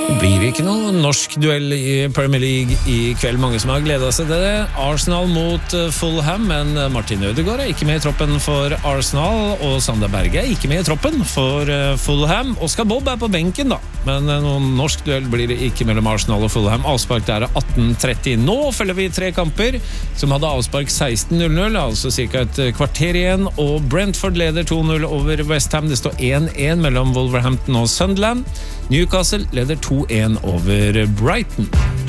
Blir ikke noe norsk duell i Premier League i kveld. Mange som har gledet seg til det. Arsenal mot Fulham, men Martin Ødegaard er ikke med i troppen for Arsenal, og Sander Berge er ikke med i troppen for Fulham. Oscar Bob er på benken da, men noen norsk duell blir det ikke mellom Arsenal og Fulham. Avspark der er 18:30. Nå følger vi 3 kamper som hadde avspark 16:00, altså cirka et kvarter igjen, og Brentford leder 2-0 over West Ham. Det står 1-1 mellom Wolverhampton og Sunderland. Newcastle leder 2-1 over Brighton.